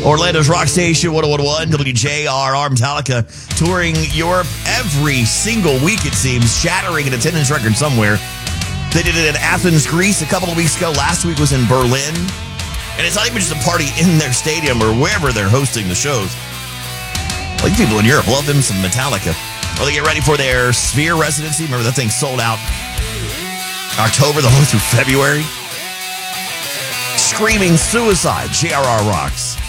Orlando's Rock Station 101.1, WJRR. Metallica touring Europe every single week, it seems, shattering an attendance record somewhere. They did it in Athens, Greece a couple of weeks ago. Last week was in Berlin. And it's not even just a party in their stadium or wherever they're hosting the shows. Like people in Europe love them some Metallica. Well, they get ready for their Sphere residency. Remember, that thing sold out October the whole through February. Screaming Suicide, JRR rocks.